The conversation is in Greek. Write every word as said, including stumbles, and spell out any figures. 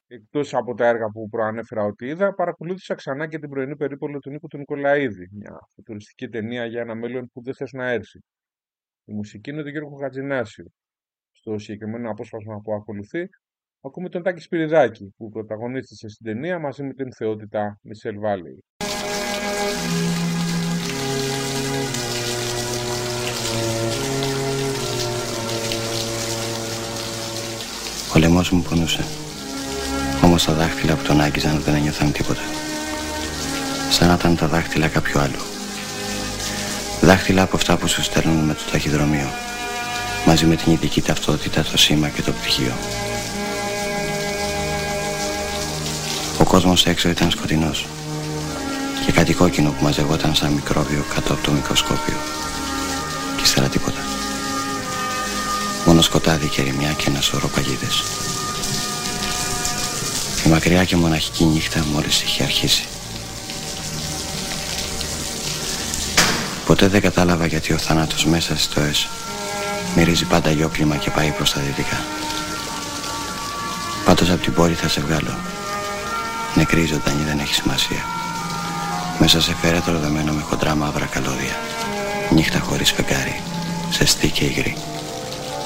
Εκτός από τα έργα που προανέφερα ότι είδα, παρακολούθησα ξανά και την πρωινή περίπολο του Νίκου του Νικολαίδη, μια φουτουριστική ταινία για ένα μέλλον που δεν θες να έρθει. Η μουσική είναι του Γιώργου Χατζηνάσιου. Στο συγκεκριμένο απόσπασμα που ακολουθεί, ακούμε τον Τάκη Σπυριδάκη, που πρωταγωνίστησε στην ταινία μαζί με την θεότητα Μισελ Βάλεϊ. Ο λαιμός μου πονούσε. Όμως τα δάχτυλα που τον άγγιζαν δεν ένιωθαν τίποτα. Σαν να ήταν τα δάχτυλα κάποιου άλλου. Δάχτυλα από αυτά που σου στέλνουν με το ταχυδρομείο, μαζί με την ειδική ταυτότητα, το σήμα και το πτυχίο. Ο κόσμος έξω ήταν σκοτεινός και κάτι κόκκινο που μαζευόταν σαν μικρόβιο κάτω από το μικροσκόπιο. Και ύστερα τίποτα. Μόνο σκοτάδι και ερημιά και ένα σωρό παγίδες. Η μακριά και μοναχική νύχτα μόλις είχε αρχίσει. Ποτέ δεν κατάλαβα γιατί ο θάνατος μέσα στις στοές μυρίζει πάντα γιόκλημα και πάει προς τα δυτικά. Πάντως από την πόλη θα σε βγάλω. Νεκρή ζωντανή δεν έχει σημασία. Μέσα σε φέρετρο δεμένο με χοντρά μαύρα καλώδια. Νύχτα χωρίς φεγγάρι, ζεστή και υγρή.